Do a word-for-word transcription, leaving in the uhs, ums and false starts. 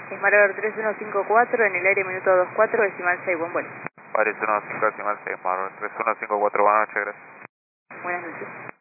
Esmarador tres uno cinco cuatro, en el aire minuto dos cuatro, decimal seis, buen vuelo. Paris uno cinco decimal seis, Esmarador tres uno cinco cuatro, buenas noches, gracias. Buenas noches.